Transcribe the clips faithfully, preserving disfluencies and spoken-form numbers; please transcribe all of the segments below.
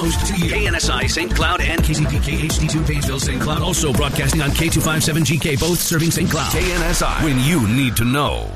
news to you. K N S I Saint Cloud and K Z P K H D two Painesville Saint Cloud. Also broadcasting on K two fifty-seven G K, both serving Saint Cloud. K N S I, when you need to know.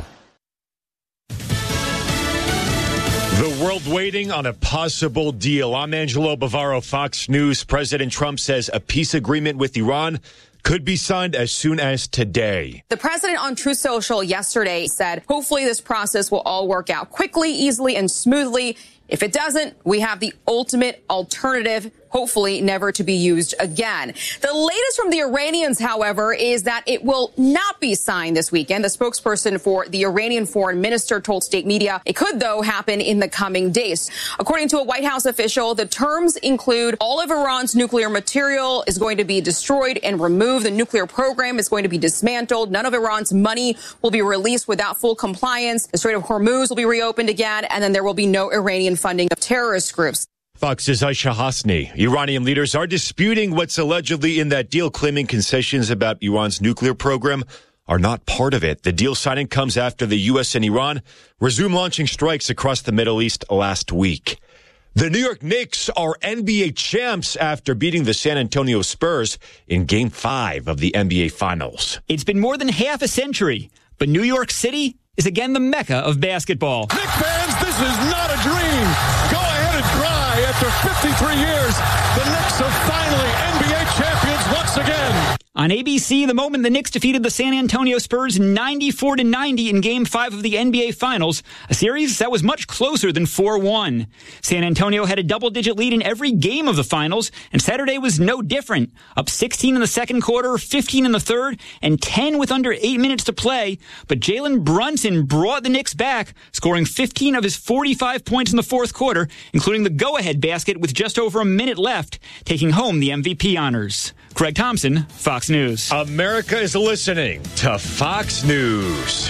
The world waiting on a possible deal. I'm Angelo Bavaro, Fox News. President Trump says a peace agreement with Iran could be signed as soon as today. The president on Truth Social yesterday said, hopefully this process will all work out quickly, easily, and smoothly. If it doesn't, we have the ultimate alternative, hopefully never to be used again. The latest from the Iranians, however, is that it will not be signed this weekend. The spokesperson for the Iranian foreign minister told state media it could, though, happen in the coming days. According to a White House official, the terms include all of Iran's nuclear material is going to be destroyed and removed. The nuclear program is going to be dismantled. None of Iran's money will be released without full compliance. The Strait of Hormuz will be reopened again, and then there will be no Iranian funding of terrorist groups. Fox's Aisha Hasni. Iranian leaders are disputing what's allegedly in that deal, claiming concessions about Iran's nuclear program are not part of it. The deal signing comes after the U S and Iran resumed launching strikes across the Middle East last week. The New York Knicks are N B A champs after beating the San Antonio Spurs in Game five of the N B A Finals. It's been more than half a century, but New York City is again the mecca of basketball. Knicks fans, this is not a dream. Go ahead and cry. After fifty-three years, the Knicks are finally N B A champions once again. On A B C, the moment the Knicks defeated the San Antonio Spurs ninety-four to ninety in Game five of the N B A Finals, a series that was much closer than four one. San Antonio had a double-digit lead in every game of the Finals, and Saturday was no different. Up sixteen in the second quarter, fifteen in the third, and ten with under eight minutes to play. But Jalen Brunson brought the Knicks back, scoring fifteen of his forty-five points in the fourth quarter, including the go-ahead basket with just over a minute left, taking home the M V P honors. Craig Thompson, Fox News. America is listening to Fox News.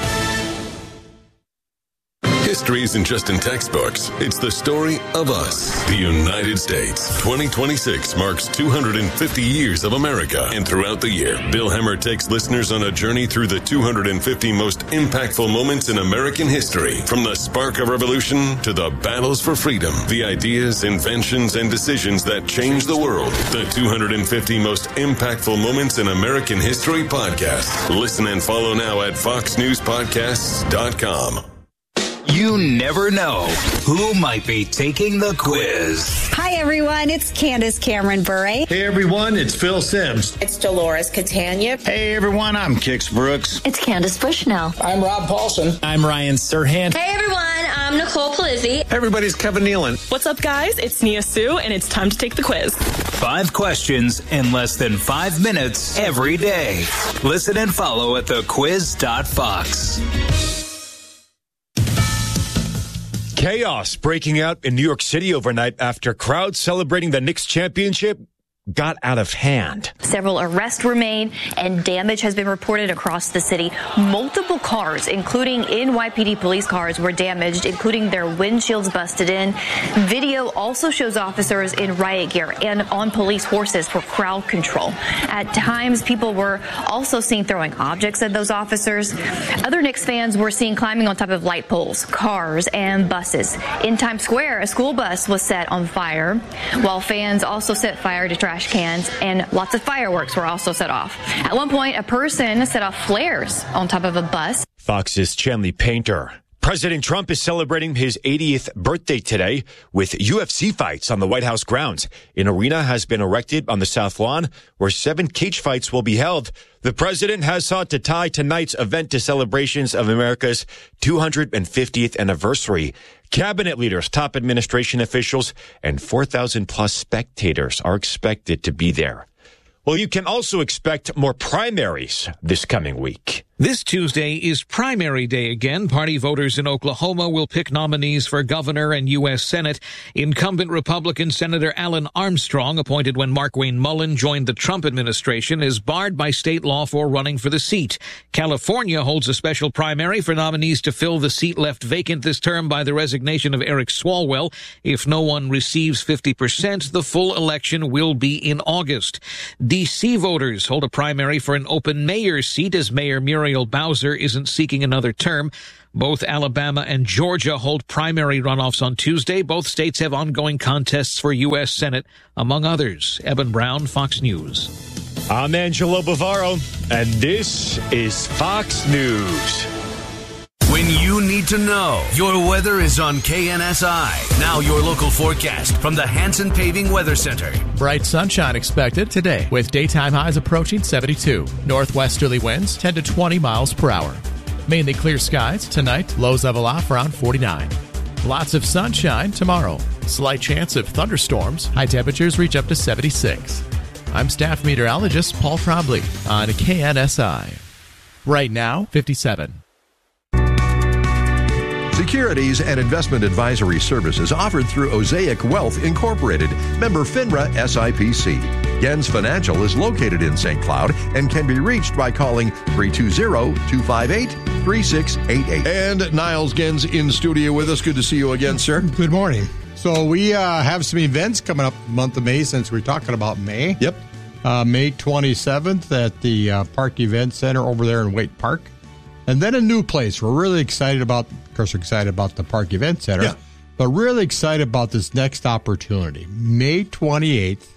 History isn't just in textbooks. It's the story of us, the United States. twenty twenty-six marks two hundred fifty years of America. And throughout the year, Bill Hemmer takes listeners on a journey through the two hundred fifty most impactful moments in American history. From the spark of revolution to the battles for freedom, the ideas, inventions, and decisions that changed the world. The two hundred fifty most impactful moments in American history podcast. Listen and follow now at fox news podcasts dot com. You never know who might be taking the quiz. Hi, everyone. It's Candace Cameron Bure. Hey, everyone. It's Phil Sims. It's Dolores Catania. Hey, everyone. I'm Kix Brooks. It's Candace Bushnell. I'm Rob Paulson. I'm Ryan Serhant. Hey, everyone. I'm Nicole Polizzi. Everybody's Kevin Nealon. What's up, guys? It's Nia Sue, and it's time to take the quiz. Five questions in less than five minutes every day. Listen and follow at the quiz dot fox. Chaos breaking out in New York City overnight after crowds celebrating the Knicks championship got out of hand. Several arrests were made and damage has been reported across the city. Multiple cars, including N Y P D police cars, were damaged, including their windshields busted in. Video also shows officers in riot gear and on police horses for crowd control. At times, people were also seen throwing objects at those officers. Other Knicks fans were seen climbing on top of light poles, cars, and buses. In Times Square, a school bus was set on fire, while fans also set fire to trash cans, and lots of fireworks were also set off. At one point, a person set off flares on top of a bus. Fox's Chanley Painter. President Trump is celebrating his eightieth birthday today with U F C fights on the White House grounds. An arena has been erected on the South Lawn where seven cage fights will be held. The president has sought to tie tonight's event to celebrations of America's two hundred fiftieth anniversary. Cabinet leaders, top administration officials, and four thousand plus spectators are expected to be there. Well, you can also expect more primaries this coming week. This Tuesday is primary day again. Party voters in Oklahoma will pick nominees for governor and U S Senate. Incumbent Republican Senator Alan Armstrong, appointed when Markwayne Mullin joined the Trump administration, is barred by state law for running for the seat. California holds a special primary for nominees to fill the seat left vacant this term by the resignation of Eric Swalwell. If no one receives fifty percent, the full election will be in August. D C voters hold a primary for an open mayor's seat as Mayor Muriel Muriel Bowser isn't seeking another term. Both Alabama and Georgia hold primary runoffs on Tuesday. Both states have ongoing contests for U S Senate, among others. Eben Brown, Fox News. I'm Angelo Bavaro, and this is Fox News. When you need to know, your weather is on K N S I. Now your local forecast from the Hanson Paving Weather Center. Bright sunshine expected today with daytime highs approaching seventy-two. Northwesterly winds ten to twenty miles per hour. Mainly clear skies tonight, lows level off around forty-nine. Lots of sunshine tomorrow. Slight chance of thunderstorms. High temperatures reach up to seventy-six. I'm staff meteorologist Paul Trombley on K N S I. Right now, fifty-seven. Securities and investment advisory services offered through Osaic Wealth Incorporated, member FINRA S I P C. Gens Financial is located in Saint Cloud and can be reached by calling three two zero, two five eight, three six eight eight. And Niles Gens in studio with us. Good to see you again, sir. Good morning. So we uh, have some events coming up the month of May, since we're talking about May. Yep. Uh, May twenty-seventh at the uh, Park Event Center over there in Waite Park. And then a new place we're really excited about. Of course, we're excited about the Park Event Center, yeah. but really excited about this next opportunity. May twenty-eighth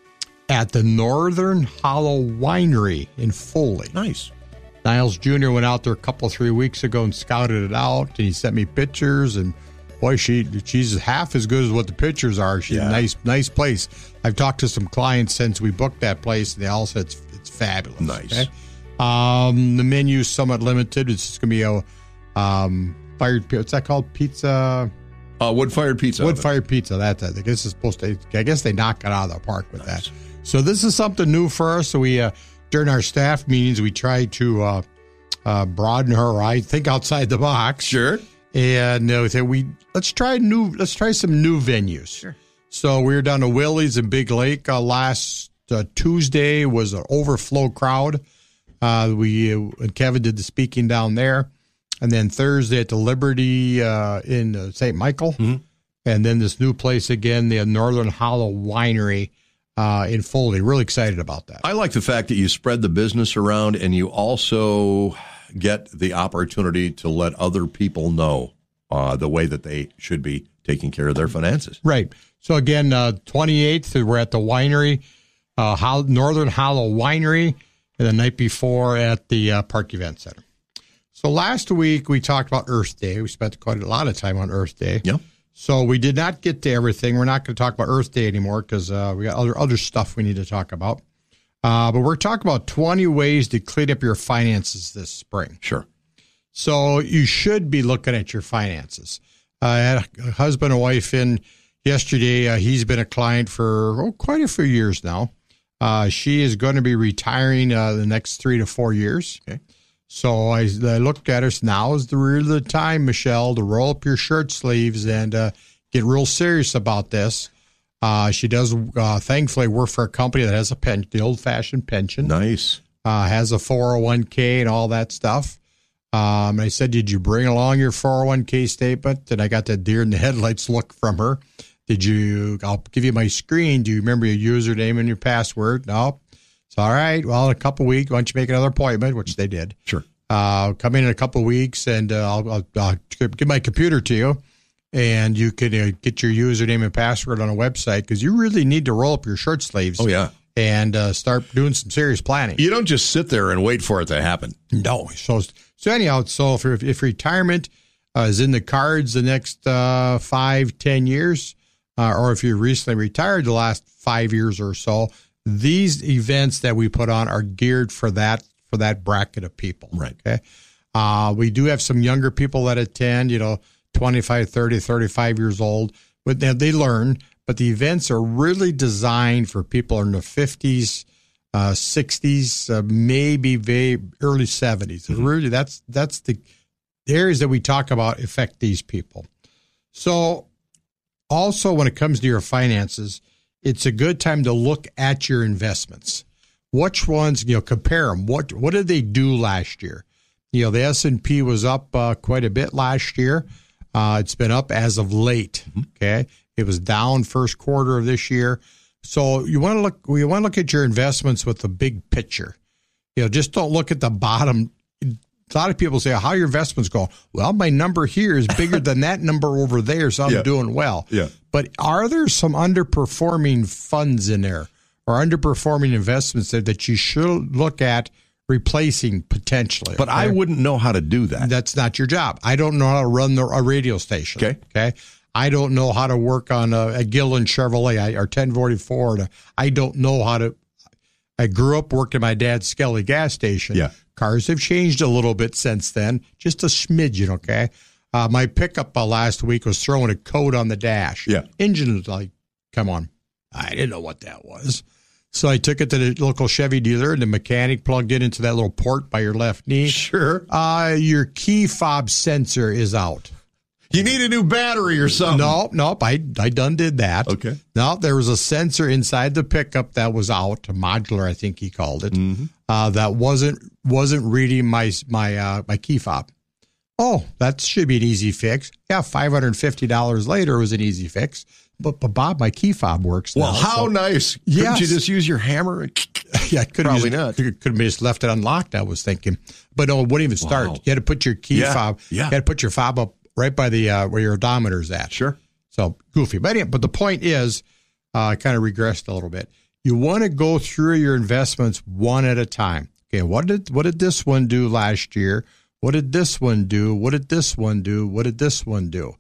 at the Northern Hollow Winery in Foley. Nice. Niles Junior went out there a couple, three weeks ago and scouted it out, and he sent me pictures, and boy, she she's half as good as what the pictures are. She's yeah. a nice, nice place. I've talked to some clients since we booked that place, and they all said it's, it's fabulous. Nice. Okay? Um, the menu's somewhat limited. It's just going to be a um, fired, what's that called? Pizza? Uh, wood-fired pizza. Wood-fired pizza. That's it. I guess it's supposed to, I guess they knock it out of the park with nice. that. So this is something new for us. So we, uh, during our staff meetings, we try to uh, uh, broaden her horizon, think outside the box. Sure. And uh, we say we let's try new, let's try some new venues. Sure. So we were down to Willie's in Big Lake uh, last uh, Tuesday. Was an overflow crowd. Uh, we uh, Kevin did the speaking down there, and then Thursday at the Liberty uh, in uh, Saint Michael, mm-hmm. and then this new place again, the Northern Hollow Winery uh, in Foley. Really excited about that. I like the fact that you spread the business around, and you also get the opportunity to let other people know uh, the way that they should be taking care of their finances. Right. So again, uh, twenty-eighth, we're at the winery, uh, Ho- Northern Hollow Winery. And the night before at the uh, Park Event Center. So last week we talked about Earth Day. We spent quite a lot of time on Earth Day. Yeah. So we did not get to everything. We're not going to talk about Earth Day anymore because uh, we got other other stuff we need to talk about. Uh, but we're talking about twenty ways to clean up your finances this spring. Sure. So you should be looking at your finances. Uh, I had a husband and wife in yesterday. Uh, he's been a client for oh, quite a few years now. Uh, she is going to be retiring uh, the next three to four years. Okay. So I, I looked at her. Now is the real the time, Michelle, to roll up your shirt sleeves and uh, get real serious about this. Uh, she does, uh, thankfully, work for a company that has a pen, the old-fashioned pension. Nice. Uh, has a four oh one k and all that stuff. Um, I said, did you bring along your four oh one k statement? And I got that deer in the headlights look from her. Did you, I'll give you my screen. Do you remember your username and your password? No. It's all right. Well, in a couple of weeks, why don't you make another appointment, which they did. Sure. Uh, come in in a couple of weeks, and uh, I'll, I'll, I'll give my computer to you, and you can uh, get your username and password on a website, because you really need to roll up your shirt sleeves. Oh, yeah. And uh, start doing some serious planning. You don't just sit there and wait for it to happen. No. So, so anyhow, so if, if retirement uh, is in the cards the next uh, five, ten years, Uh, or if you recently retired the last five years or so, these events that we put on are geared for that for that bracket of people. Right. Okay. Uh, we do have some younger people that attend, you know, twenty-five, thirty, thirty-five years old, but they, they learn. But the events are really designed for people in their fifties, uh, sixties, uh, maybe very early seventies. Mm-hmm. Really, that's that's the areas that we talk about affect these people. So. Also, when it comes to your finances, it's a good time to look at your investments. Which ones, you know, compare them. What what did they do last year? You know, the S and P was up uh, quite a bit last year. Uh, it's been up as of late. Okay, it was down first quarter of this year. So you want to look. You want to look at your investments with the big picture. You know, just don't look at the bottom a lot of people say, how are your investments going? Well, my number here is bigger than that number over there, so I'm Yeah. doing well. Yeah. But are there some underperforming funds in there or underperforming investments there that you should look at replacing potentially? But I okay? wouldn't know how to do that. That's not your job. I don't know how to run the, a radio station. Okay. Okay. I don't know how to work on a, a Gillen Chevrolet I, or ten forty-four. I don't know how to. I grew up working at my dad's Skelly gas station. Yeah. Cars have changed a little bit since then, just a smidgen, okay? Uh, my pickup uh, last week was throwing a code on the dash. Yeah. Engine was like, come on. I didn't know what that was. So I took it to the local Chevy dealer, and the mechanic plugged it into that little port by your left knee. Sure. Uh, your key fob sensor is out. You need a new battery or something. No, nope. I, I done did that. Okay. No, there was a sensor inside the pickup that was out, a modular, I think he called it, Mm-hmm. uh, that wasn't wasn't reading my my uh, my key fob. Oh, that should be an easy fix. Yeah, five hundred fifty dollars later it was an easy fix. But, but Bob, my key fob works Well, now, how so- nice. Couldn't Yes. you just use your hammer? And Yeah, could Probably just, not. Could, could have just left it unlocked, I was thinking. But no, it wouldn't even start. Wow. You had to put your key Yeah, fob, yeah. you had to put your fob up right by the uh, where your odometer's at. Sure. So goofy. But anyway, but the point is, uh, I kind of regressed a little bit. You want to go through your investments one at a time. Okay, what did what did this one do last year? What did this one do? What did this one do? What did this one do?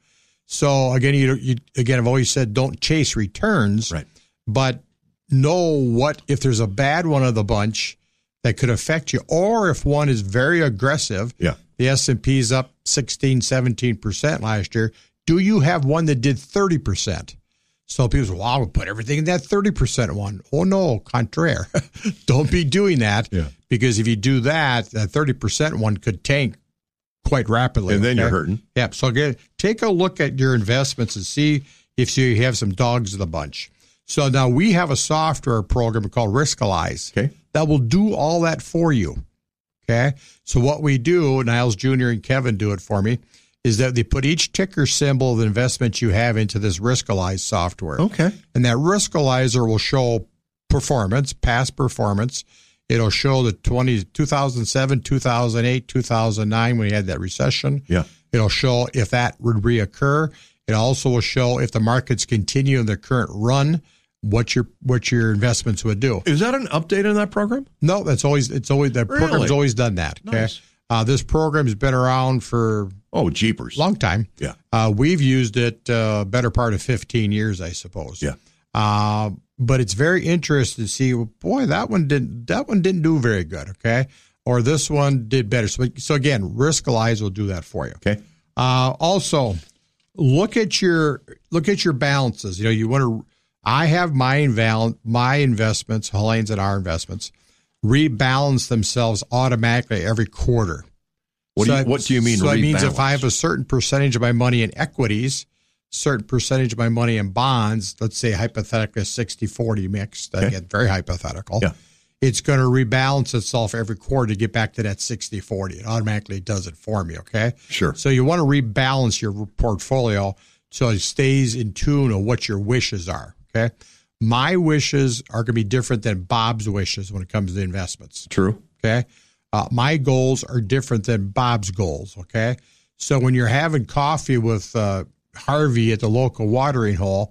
So again, you, you again, I've always said don't chase returns, Right. but know what if there's a bad one of the bunch that could affect you, or if one is very aggressive. Yeah. The S and P's up sixteen, seventeen percent last year. Do you have one that did thirty percent? So people say, well, I would put everything in that thirty percent one. Oh, no, contraire. Don't be doing that. Yeah. Because if you do that, that thirty percent one could tank quite rapidly. And then okay? you're hurting. Yeah. So again, take a look at your investments and see if you have some dogs in the bunch. So now we have a software program called Riskalyze Okay. that will do all that for you. Okay. So what we do, Niles Junior and Kevin do it for me, is that they put each ticker symbol of the investment you have into this Riskalyze software. Okay. And that Riskalyzer will show performance, past performance. It'll show the twenty, two thousand seven, two thousand eight, two thousand nine when we had that recession. Yeah. It'll show if that would reoccur. It also will show if the markets continue in their current run, what your what your investments would do. Is that an update on that program? No, that's always it's always that Really? program's always done that. Okay. Nice. Uh, this program's been around for Oh, jeepers. a long time. Yeah. Uh, we've used it uh, better part of fifteen years, I suppose. Yeah. Uh, but it's very interesting to see. Boy, that one didn't. That one didn't do very good. Okay, or this one did better. So, so again, Riskalyze will do that for you. Okay. Uh, also, look at your look at your balances. You know, you want to. I have my inval- my investments, Helene's and our investments, rebalance themselves automatically every quarter. What do you, I- what do you mean? So it means if rebalance? I have a certain percentage of my money in equities, certain percentage of my money in bonds, let's say hypothetically a sixty forty mix, Okay. again, very hypothetical, Yeah. it's going to rebalance itself every quarter to get back to that sixty forty. It automatically does it for me, okay? Sure. So you want to rebalance your portfolio so it stays in tune of what your wishes are, okay? My wishes are going to be different than Bob's wishes when it comes to investments. True. Okay. Uh, my goals are different than Bob's goals. Okay. So when you're having coffee with uh, Harvey at the local watering hole,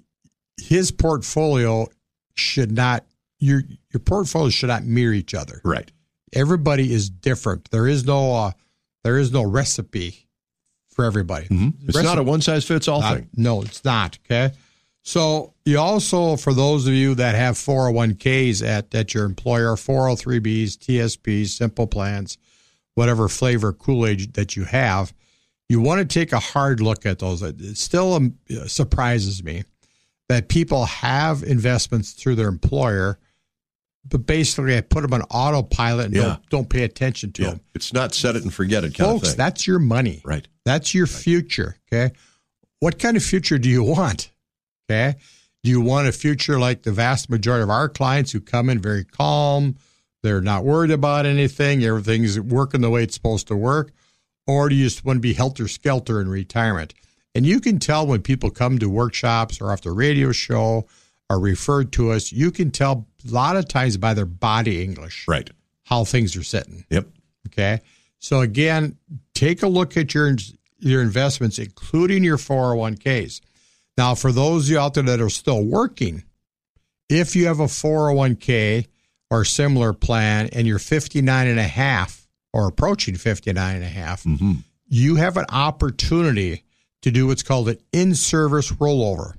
his portfolio should not, your, your portfolio should not mirror each other. Right. Everybody is different. There is no, uh, there is no recipe for everybody. Mm-hmm. It's Recipe- not a one size fits all not- thing. No, it's not. Okay. So you also, for those of you that have four oh one k's at, at your employer, four oh three b's, T S P's, simple plans, whatever flavor Kool-Aid that you have, you want to take a hard look at those. It still um, surprises me that people have investments through their employer, but basically I put them on autopilot and Yeah. don't, don't pay attention to Yeah. them. It's not set it and forget it kind Folks, of thing. that's your money. Right. That's your future. Okay. What kind of future do you want? Okay. Do you want a future like the vast majority of our clients who come in very calm? They're not worried about anything. Everything's working the way it's supposed to work. Or do you just want to be helter-skelter in retirement? And you can tell when people come to workshops or off the radio show or referred to us, you can tell a lot of times by their body English Right. how things are sitting. Yep. Okay. So again, take a look at your your investments, including your four oh one k's. Now, for those of you out there that are still working, if you have a four oh one k or similar plan and you're fifty-nine and a half or approaching fifty-nine and a half, mm-hmm. you have an opportunity to do what's called an in-service rollover.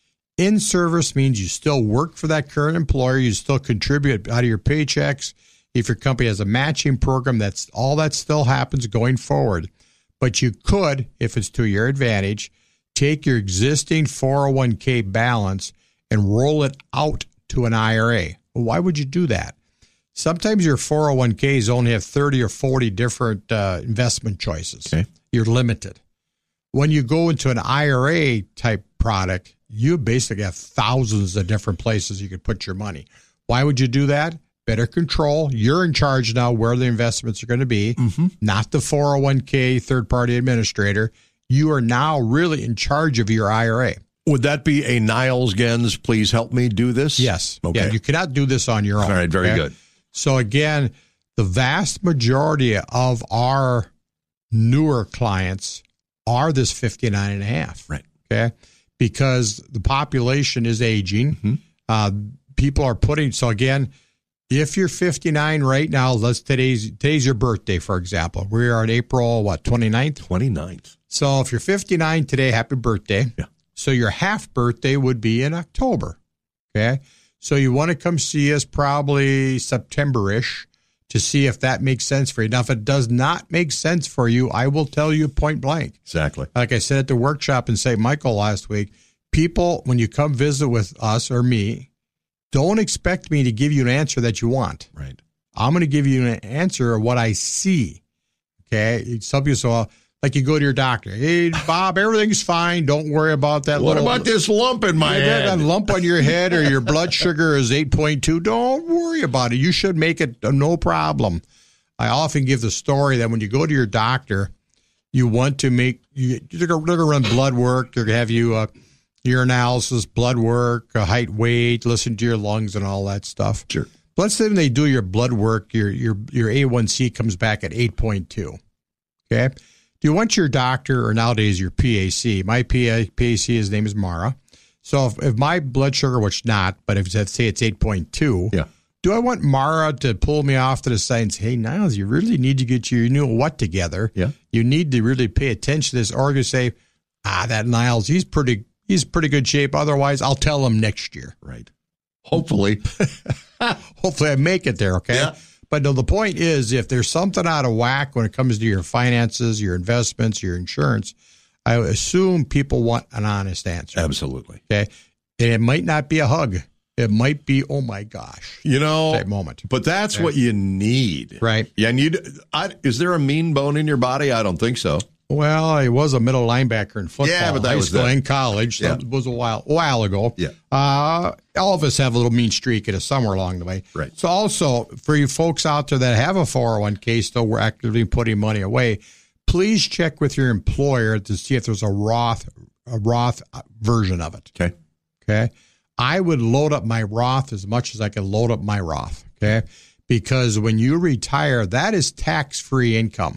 In-service means you still work for that current employer, you still contribute out of your paychecks. If your company has a matching program, that's all that still happens going forward. But you could, if it's to your advantage, take your existing four oh one k balance and roll it out to an I R A. Well, why would you do that? Sometimes your four oh one k's only have thirty or forty different uh, investment choices. Okay. You're limited. When you go into an I R A type product, you basically have thousands of different places you could put your money. Why would you do that? Better control. You're in charge now where the investments are going to be, mm-hmm. not the four oh one k third-party administrator. You are now really in charge of your I R A. Would that be a Niles Gens, please help me do this? Yes. Okay. Yeah, you cannot do this on your own. All right, very okay? good. So again, the vast majority of our newer clients are this fifty-nine and a half. Right. Okay. Because the population is aging. Mm-hmm. Uh, people are putting, so again, if you're fifty-nine right now, let's today's today's your birthday, for example. We are on April, what, twenty-ninth? twenty-ninth. So if you're fifty-nine today, happy birthday. Yeah. So your half birthday would be in October. Okay. So you want to come see us probably September-ish to see if that makes sense for you. Now, if it does not make sense for you, I will tell you point blank. Exactly. Like I said at the workshop in Saint Michael last week, people, when you come visit with us or me, don't expect me to give you an answer that you want. Right. I'm going to give you an answer of what I see. Okay. Some people say, well, like you go to your doctor. Hey, Bob, everything's fine. Don't worry about that. What little, about this lump in my yeah, head? That lump on your head or your blood sugar is eight point two. Don't worry about it. You should make it a no problem. I often give the story that when you go to your doctor, you want to make, you, they're going to run blood work. They're going to have you uh, urinalysis, blood work, uh, height, weight, listen to your lungs and all that stuff. Sure. Let's say when they do your blood work, your your your A one C comes back at eight point two. Okay? Do you want your doctor, or nowadays your P A C? My P A C, his name is Mara. So if, if my blood sugar, which not, but if let's say it's eight point two, yeah. do I want Mara to pull me off to the side and say, hey, Niles, you really need to get your you know what together. Yeah. You need to really pay attention to this, or you say, ah, that Niles, he's pretty he's pretty good shape. Otherwise, I'll tell him next year. Right. Hopefully. Hopefully I make it there, okay? Yeah. But no, the point is, if there's something out of whack when it comes to your finances, your investments, your insurance, I assume people want an honest answer. Absolutely. Okay. And it might not be a hug. It might be, oh my gosh. You know, that moment. But that's okay. what you need. Right. Yeah. And you, I, is there a mean bone in your body? I don't think so. Well, I was a middle linebacker in football, yeah, but that high was school that. and college. So yeah. It was a while, a while ago. Yeah. Uh, all of us have a little mean streak in us somewhere along the way. Right. So also, for you folks out there that have a four oh one k still we're actively putting money away, please check with your employer to see if there's a Roth, a Roth version of it. Okay. Okay. I would load up my Roth as much as I can load up my Roth. Okay. Because when you retire, that is tax-free income.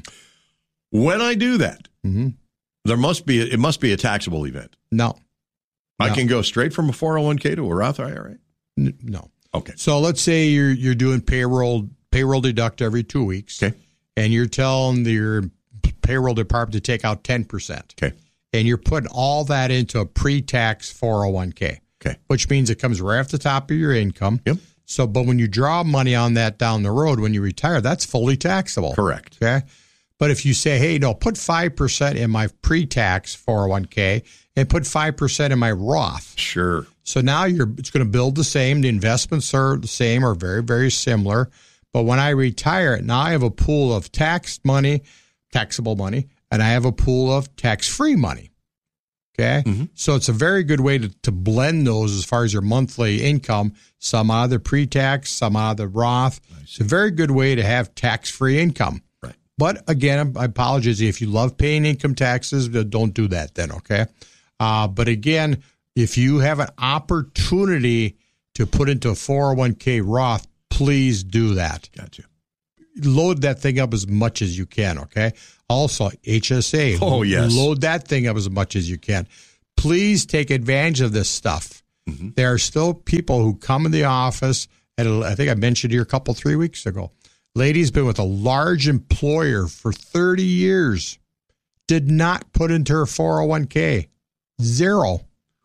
When I do that, mm-hmm. there must be, it must be a taxable event. No. I no. can go straight from a four oh one k to a Roth I R A? N- no. Okay. So let's say you're you're doing payroll payroll deduct every two weeks. Okay. And you're telling your payroll department to take out ten percent. Okay. And you're putting all that into a pre-tax four oh one k. Okay. Which means it comes right off the top of your income. Yep. So, but when you draw money on that down the road, when you retire, that's fully taxable. Correct. Okay. But if you say, hey, no, put five percent in my pre-tax four oh one k and put five percent in my Roth. Sure. So now you're it's going to build the same. The investments are the same or very, very similar. But when I retire, now I have a pool of taxed money, taxable money, and I have a pool of tax-free money. Okay? Mm-hmm. So it's a very good way to, to blend those as far as your monthly income. Some out of the pre-tax, some out of the Roth. It's a very good way to have tax-free income. Right. But again, I apologize. If you love paying income taxes, don't do that then, okay? Uh, but again, if you have an opportunity to put into a four oh one k Roth, please do that. Gotcha. load that thing up as much as you can, okay? Also, H S A. Oh, yes. Load that thing up as much as you can. Please take advantage of this stuff. Mm-hmm. There are still people who come in the office, and I think I mentioned here a couple, three weeks ago. Lady's been with a large employer for thirty years. Did not put into her four oh one k. Zero.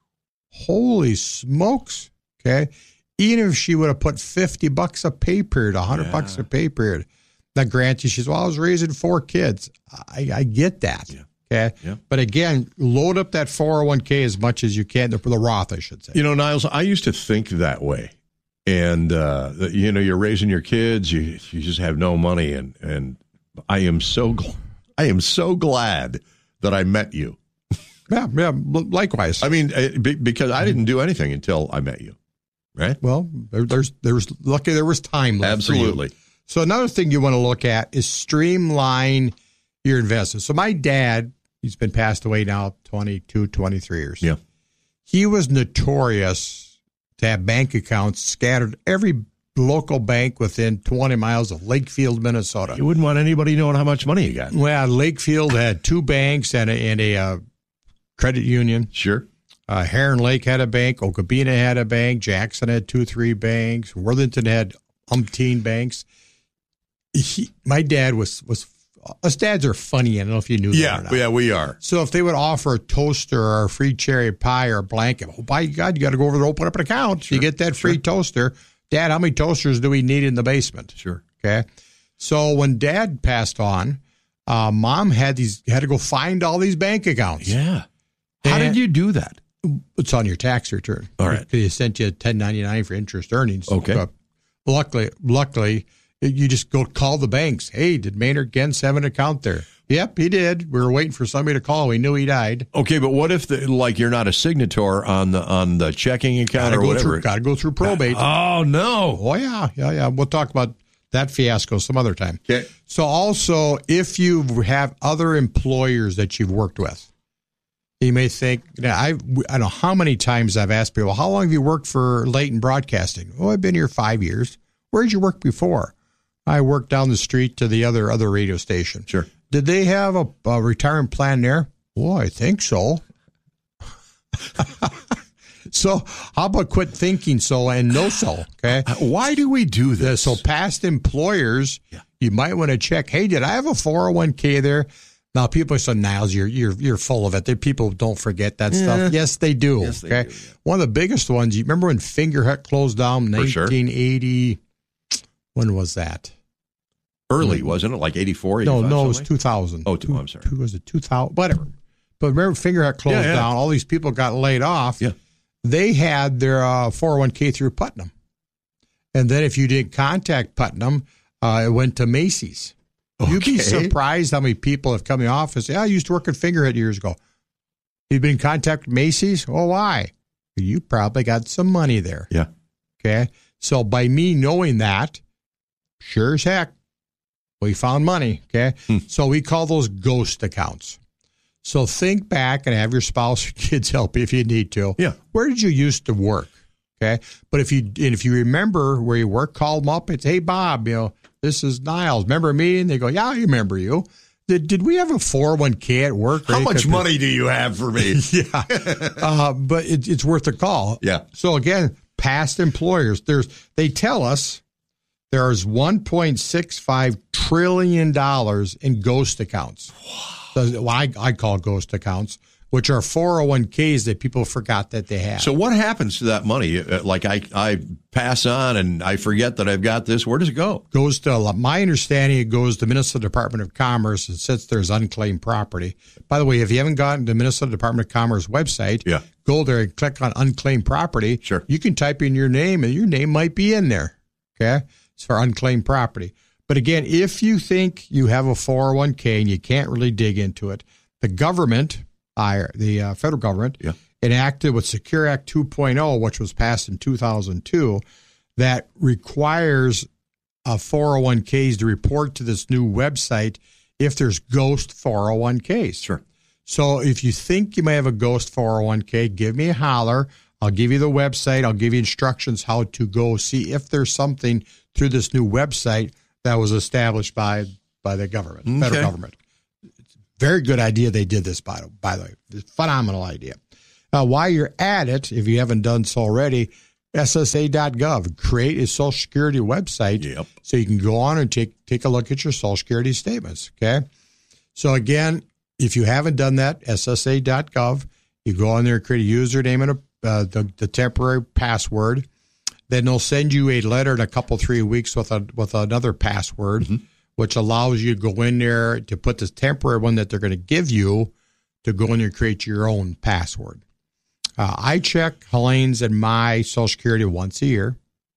Holy smokes. Okay. Even if she would have put fifty bucks a pay period, one hundred yeah. bucks a pay period. Now, granted, she says, well, I was raising four kids. I, I get that. Yeah. Okay. Yeah. But again, load up that four oh one k as much as you can, the, the Roth, I should say. You know, Niles, I used to think that way. And, uh, you know, you're raising your kids, you you just have no money. And, and I am so gl- I am so glad that I met you. Yeah, yeah, likewise. I mean, because I didn't do anything until I met you. Right. Well, there, there's there's lucky there was time left. Absolutely. For you. So another thing you want to look at is streamline your investments. So my dad, he's been passed away now twenty-two, twenty-three years. Yeah. He was notorious to have bank accounts scattered every local bank within twenty miles of Lakefield, Minnesota. You wouldn't want anybody knowing how much money you got. Well, Lakefield had two banks and a, and a uh, credit union. Sure. Uh, Heron Lake had a bank. Okabena had a bank. Jackson had two, three banks. Worthington had umpteen banks. He, my dad was, was, us dads are funny. I don't know if you knew yeah, that or not. Yeah, we are. So if they would offer a toaster or a free cherry pie or a blanket, oh, by God, you got to go over there and open up an account. Sure, you get that free sure. toaster. Dad, how many toasters do we need in the basement? Sure. Okay. So when Dad passed on, uh, Mom had these had to go find all these bank accounts. Yeah. How and, did you do that? It's on your tax return. All right. They sent you a ten ninety-nine for interest earnings. Okay. But luckily, luckily, you just go call the banks. Hey, did Maynard Gens have an account there? Yep, he did. We were waiting for somebody to call. We knew he died. Okay, but what if, the, like, you're not a signator on the on the checking account gotta or whatever? Got to go through probate. Oh, no. Oh, yeah, yeah, yeah. We'll talk about that fiasco some other time. Okay. So also, if you have other employers that you've worked with, you may think, you know, I I don't know how many times I've asked people, how long have you worked for Leighton Broadcasting? Oh, I've been here five years. Where did you work before? I worked down the street to the other other radio station. Sure. Did they have a, a retirement plan there? Oh, I think so. So how about quit thinking so and know so, okay? Why do we do this? So past employers, yeah. you might want to check, hey, did I have a four oh one k there? Now, people say, Niles, you're you're you're full of it. People don't forget that yeah. stuff. Yes, they do. Yes, they okay, do, yeah. One of the biggest ones. You remember when Fingerhut closed down, nineteen eighty? Sure. When was that? Early, wasn't it? Like eighty-four, No, eighty-five, no, it was something? two thousand. Oh, two, I'm sorry. Two, was it two thousand? Whatever. But remember, Fingerhut closed yeah, yeah. down. All these people got laid off. Yeah. They had their uh, four oh one k through Putnam, and then if you didn't contact Putnam, uh, it went to Macy's. Okay. You'd be surprised how many people have come in the office. Yeah, I used to work at Fingerhut years ago. You've been in contact with Macy's? Oh, why? You probably got some money there. Yeah. Okay. So by me knowing that, sure as heck, we found money. Okay. Hmm. So we call those ghost accounts. So think back and have your spouse or kids help you if you need to. Yeah. Where did you used to work? Okay. But if you and if you remember where you work, call them up. It's, hey, Bob, you know, this is Niles. Remember me? And they go, yeah, I remember you. Did, did we have a four oh one k at work? How much money do you have for me? yeah. Uh, but it, it's worth a call. Yeah. So, again, past employers, there's they tell us there's one point six five trillion dollars in ghost accounts. Wow. So, well, I, I call ghost accounts, which are four oh one k's that people forgot that they have. So what happens to that money? Like I, I pass on and I forget that I've got this. Where does it go? Goes to, my understanding, it goes to Minnesota Department of Commerce and sits there as unclaimed property. By the way, if you haven't gotten to Minnesota Department of Commerce website, yeah. go there and click on unclaimed property. Sure. You can type in your name and your name might be in there. Okay. It's for unclaimed property. But again, if you think you have a four oh one k and you can't really dig into it, the government, the uh, federal government, yeah. enacted with Secure Act two point oh, which was passed in two thousand two, that requires uh, four oh one k's to report to this new website if there's ghost four oh one k's. Sure. So if you think you may have a ghost four oh one k, give me a holler. I'll give you the website. I'll give you instructions how to go see if there's something through this new website that was established by by the government, Okay. federal government. Very good idea they did this, by, by the way. Phenomenal idea. Uh, while you're at it, if you haven't done so already, S S A dot gov, create a Social Security website Yep. so you can go on and take take a look at your Social Security statements, okay? So, again, if you haven't done that, S S A dot gov, you go on there, create a username and a, uh, the, the temporary password. Then they'll send you a letter in a couple, three weeks with a with another password, mm-hmm. which allows you to go in there to put this temporary one that they're going to give you to go in there and create your own password. Uh, I check Helene's and my Social Security once a year.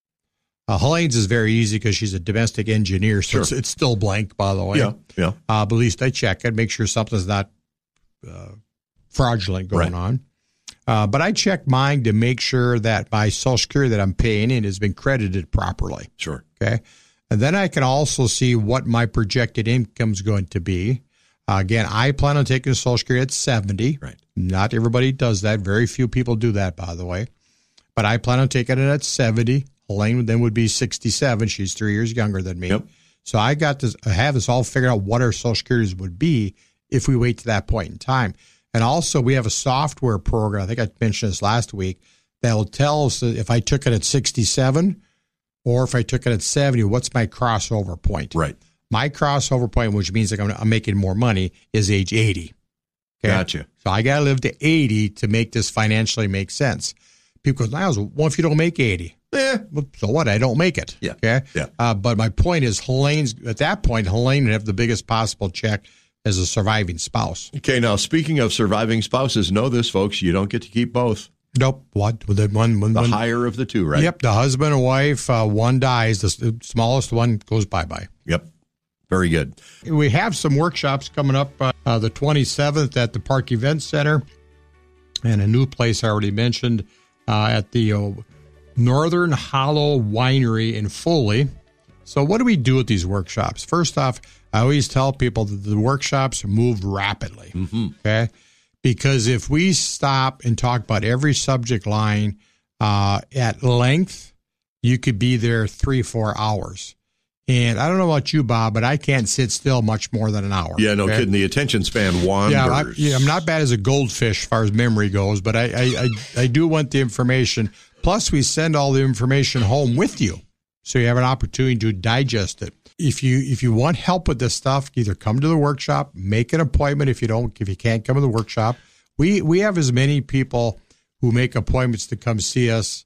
Uh, Helene's is very easy because she's a domestic engineer, so Sure. it's, it's still blank, by the way. Yeah, yeah. Uh, but at least I check it, make sure something's not uh, fraudulent going Right. on. Uh, but I check mine to make sure that my Social Security that I'm paying in has been credited properly. Sure. Okay. And then I can also see what my projected income is going to be. Uh, again, I plan on taking Social Security at seventy. Right. Not everybody does that. Very few people do that, by the way. But I plan on taking it at seventy. Helene then would be sixty-seven. She's three years younger than me. Yep. So I got this, I have this all figured out what our Social Securities would be if we wait to that point in time. And also, we have a software program, I think I mentioned this last week, that will tell us if I took it at sixty-seven or if I took it at seventy, what's my crossover point? Right. My crossover point, which means like I'm, I'm making more money, is age eighty. Okay? Gotcha. So I got to live to eighty to make this financially make sense. People go, Niles, well, if you don't make eighty? Eh, well, so what? I don't make it. Yeah. Okay. Yeah. Uh, but my point is, Helene's, at that point, Helene would have the biggest possible check as a surviving spouse. Okay, now speaking of surviving spouses, know this, folks, you don't get to keep both. Nope. What? The one, one, The one, higher of the two, right? Yep. The husband and wife, uh, one dies. The, the smallest one goes bye-bye. Yep. Very good. We have some workshops coming up uh, uh, the twenty-seventh at the Park Event Center and a new place I already mentioned uh, at the uh, Northern Hollow Winery in Foley. So what do we do at these workshops? First off, I always tell people that the workshops move rapidly, Mm-hmm. okay? Because if we stop and talk about every subject line uh, at length, you could be there three, four hours. And I don't know about you, Bob, but I can't sit still much more than an hour. Yeah, no okay? kidding. The attention span wanders. Yeah, I, yeah, I'm not bad as a goldfish as far as memory goes, but I, I, I, I do want the information. Plus, we send all the information home with you, so you have an opportunity to digest it. If you if you want help with this stuff, either come to the workshop, make an appointment. If you don't, if you can't come to the workshop, we we have as many people who make appointments to come see us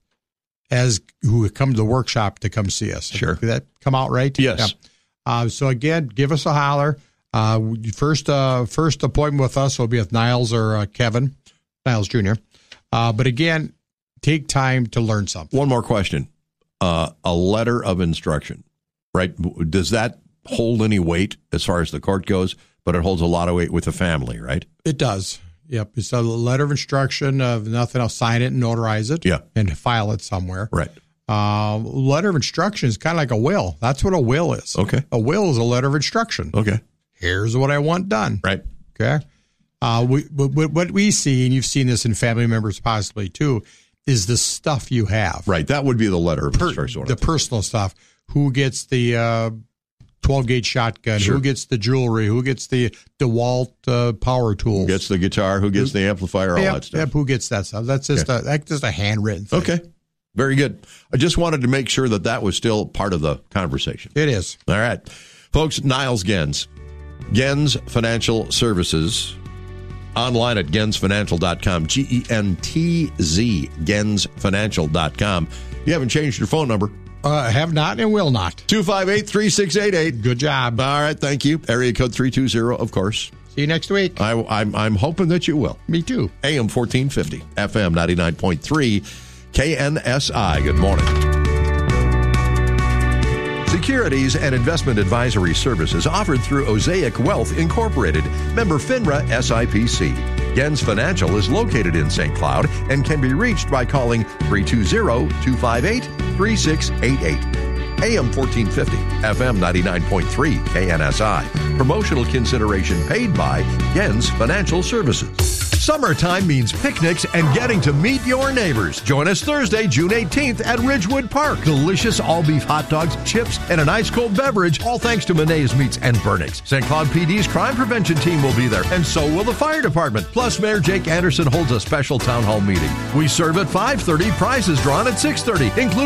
as who come to the workshop to come see us. Sure. Did that come out right? Yes. Yeah. Uh, so again, give us a holler. Uh, first uh, first appointment with us will be with Niles or uh, Kevin, Niles Junior Uh, but again, take time to learn something. One more question. Uh, a letter of instruction, right? Does that hold any weight as far as the court goes? But it holds a lot of weight with the family, right? It does. Yep. It's a letter of instruction of nothing else. Sign it and notarize it. Yeah. And file it somewhere. Right. Uh, letter of instruction is kind of like a will. That's what a will is. Okay. A will is a letter of instruction. Okay. Here's what I want done. Right. Okay. Uh, we, what, what we see, and you've seen this in family members possibly too, is the stuff you have. Right. That would be the letter of Per, instruction. the personal stuff. Who gets the uh, twelve gauge shotgun? Sure. Who gets the jewelry? Who gets the DeWalt uh, power tools? Who gets the guitar? Who gets the amplifier? All yep, that stuff. Yep, who gets that stuff? That's just Okay. a that's just a handwritten thing. Okay. Very good. I just wanted to make sure that that was still part of the conversation. It is. All right. Folks, Niles Gens. Gens Financial Services. Online at gens financial dot com. G E N T Z. gens financial dot com. You haven't changed your phone number. Uh, have not and will not. two five eight, three six eight eight. Good job. All right. Thank you. Area code three two zero, of course. See you next week. I, I'm, I'm hoping that you will. Me too. A M fourteen fifty. F M ninety-nine point three. K N S I. Good morning. Securities and investment advisory services offered through Osaic Wealth Incorporated, member FINRA S I P C. Gens Financial is located in Saint Cloud and can be reached by calling three two zero, two five eight, three six eight eight. A M fourteen fifty, F M ninety-nine point three, K N S I. Promotional consideration paid by Gens Financial Services. Summertime means picnics and getting to meet your neighbors. Join us Thursday, June eighteenth at Ridgewood Park. Delicious all-beef hot dogs, chips, and an ice-cold beverage, all thanks to Monet's Meats and Burnix. Saint Cloud P D's crime prevention team will be there, and so will the fire department. Plus, Mayor Jake Anderson holds a special town hall meeting. We serve at five thirty, prizes drawn at six thirty, including